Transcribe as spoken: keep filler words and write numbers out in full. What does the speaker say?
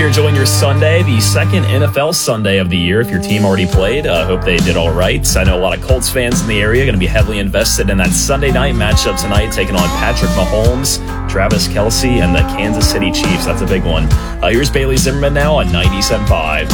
you're enjoying your Sunday, the second N F L Sunday of the year. If your team already played, I uh, hope they did all right. I know a lot of Colts fans in the area are going to be heavily invested in that Sunday night matchup tonight, taking on Patrick Mahomes, Travis Kelce, and the Kansas City Chiefs. That's a big one. Uh, here's Bailey Zimmerman now on ninety-seven point five.